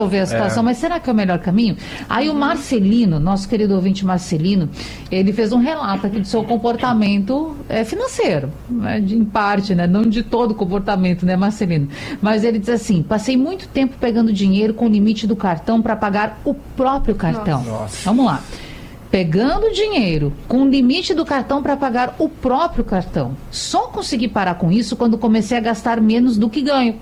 resolver a situação, mas será que é o melhor caminho? Aí o Marcelino, nosso querido ouvinte Marcelino, ele fez um relato aqui do seu comportamento financeiro, né, em parte, né, não de todo o comportamento, né, Marcelino? Mas ele diz assim: passei muito tempo pegando dinheiro com o limite do cartão para pagar o próprio cartão. Nossa. Vamos lá. Pegando dinheiro com o limite do cartão para pagar o próprio cartão. Só consegui parar com isso quando comecei a gastar menos do que ganho.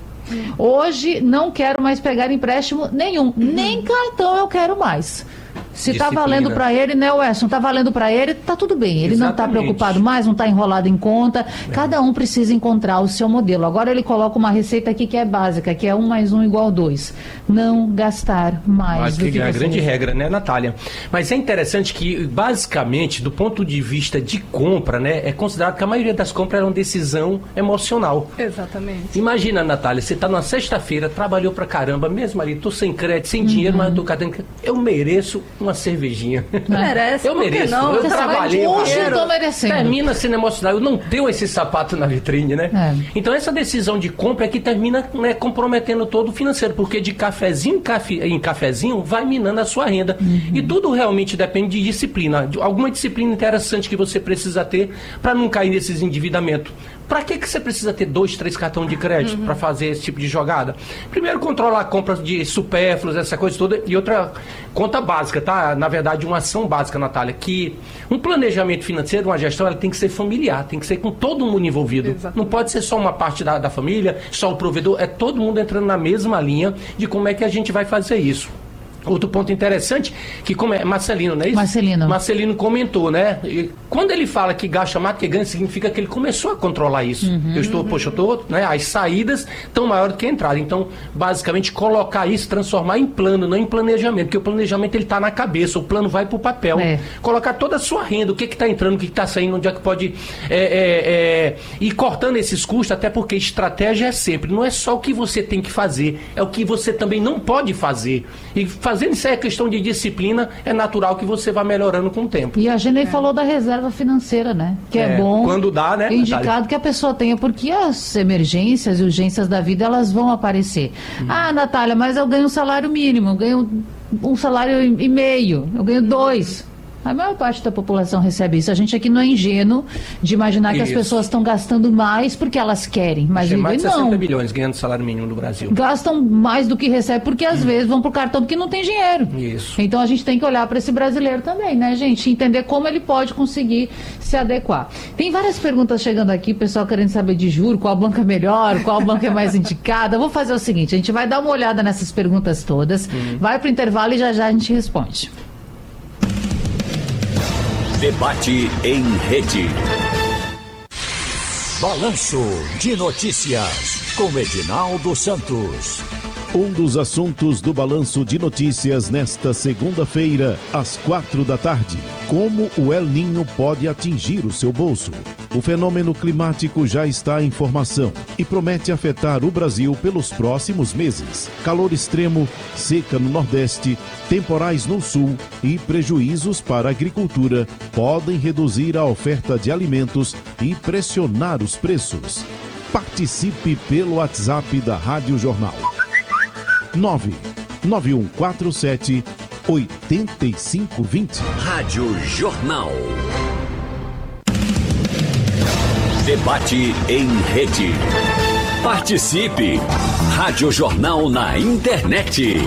Hoje não quero mais pegar empréstimo nenhum, nem cartão eu quero mais. Se está valendo para ele, né, Wesson? Está valendo para ele, tá tudo bem. Ele não está preocupado mais, não está enrolado em conta. Cada um precisa encontrar o seu modelo. Agora ele coloca uma receita aqui que é básica, que é 1 mais 1 igual 2. Não gastar mais do que é a você grande regra, né, Natália? Mas é interessante que, basicamente, do ponto de vista de compra, né, é considerado que a maioria das compras é uma decisão emocional. Exatamente. Imagina, Natália, você está numa sexta-feira, trabalhou pra caramba, mesmo ali, tô sem crédito, sem dinheiro, mas eu tô catando. Eu mereço uma cervejinha. Merece, eu mereço. Não? Eu trabalhei. Hoje eu tô merecendo. Termina sendo emocional. Eu não tenho esse sapato na vitrine, né? Então essa decisão de compra é que termina, né, comprometendo todo o financeiro, porque de cafezinho em cafezinho vai minando a sua renda. E tudo realmente depende de disciplina. Alguma disciplina interessante que você precisa ter para não cair nesses endividamentos. Para que você precisa ter 2, 3 cartões de crédito para fazer esse tipo de jogada? Primeiro, controlar compras de supérfluos, essa coisa toda. E outra conta básica, tá? Na verdade, uma ação básica, Natália, que um planejamento financeiro, uma gestão, ela tem que ser familiar, tem que ser com todo mundo envolvido. Exatamente. Não pode ser só uma parte da família, só o provedor. É todo mundo entrando na mesma linha de como é que a gente vai fazer isso. Outro ponto interessante, que como é Marcelino, não é isso? Marcelino comentou, né? E quando ele fala que gasta mais que ganha, significa que ele começou a controlar isso. Né? As saídas estão maiores do que a entrada. Então, basicamente, colocar isso, transformar em plano, não em planejamento, porque o planejamento ele está na cabeça, o plano vai para o papel. Colocar toda a sua renda, o que está entrando, o que está saindo, onde é que pode ir cortando esses custos, até porque estratégia é sempre, não é só o que você tem que fazer, é o que você também não pode fazer. E fazendo isso é questão de disciplina, é natural que você vá melhorando com o tempo. E a Genei falou da reserva financeira, né? Que é bom. Quando dá, né? Indicado Natália, que a pessoa tenha, porque as emergências e urgências da vida, elas vão aparecer. Ah, Natália, mas eu ganho um salário mínimo, eu ganho 1,5 salário, eu ganho 2. A maior parte da população recebe isso. A gente aqui não é ingênuo de imaginar que as pessoas estão gastando mais porque elas querem. Mas mais de 60 não. bilhões ganhando salário mínimo no Brasil. Gastam mais do que recebem porque às vezes vão pro cartão porque não tem dinheiro. Isso. Então a gente tem que olhar para esse brasileiro também, né, gente? Entender como ele pode conseguir se adequar. Tem várias perguntas chegando aqui, o pessoal querendo saber de juro, qual banco é melhor, qual banco é mais indicado. Eu vou fazer o seguinte, a gente vai dar uma olhada nessas perguntas todas, vai pro intervalo e já já a gente responde. Debate em rede. Balanço de Notícias, com Edinaldo Santos. Um dos assuntos do Balanço de Notícias nesta segunda-feira, às 4h. Como o El Niño pode atingir o seu bolso? O fenômeno climático já está em formação e promete afetar o Brasil pelos próximos meses. Calor extremo, seca no Nordeste, temporais no Sul e prejuízos para a agricultura podem reduzir a oferta de alimentos e pressionar os preços. Participe pelo WhatsApp da Rádio Jornal. 99147 8520. Rádio Jornal. Debate em rede. Participe! Rádio Jornal na internet.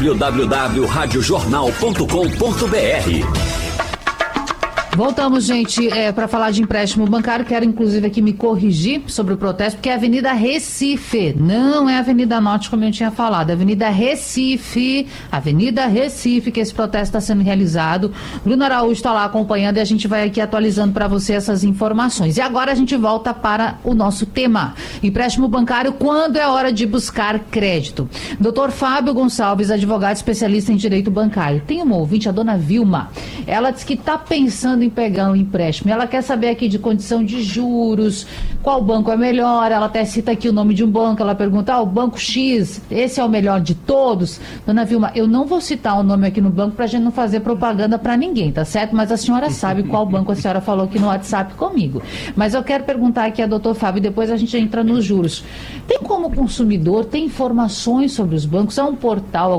www.radiojornal.com.br. Voltamos, gente, para falar de empréstimo bancário. Quero, inclusive, aqui me corrigir sobre o protesto, porque é a Avenida Recife, não é a Avenida Norte, como eu tinha falado. É a Avenida Recife, que esse protesto está sendo realizado. Bruno Araújo está lá acompanhando e a gente vai aqui atualizando para você essas informações. E agora a gente volta para o nosso tema. Empréstimo bancário, quando é hora de buscar crédito. Dr. Fábio Gonçalves, advogado especialista em direito bancário. Tem uma ouvinte, a dona Vilma. Ela disse que está pensando em pegar um empréstimo. Ela quer saber aqui de condição de juros, qual banco é melhor. Ela até cita aqui o nome de um banco. Ela pergunta, o banco X, esse é o melhor de todos? Dona Vilma, eu não vou citar o nome aqui no banco pra gente não fazer propaganda pra ninguém, tá certo? Mas a senhora sabe qual banco a senhora falou aqui no WhatsApp comigo. Mas eu quero perguntar aqui a doutor Fábio e depois a gente entra nos juros. Tem como consumidor, tem informações sobre os bancos? É um portal,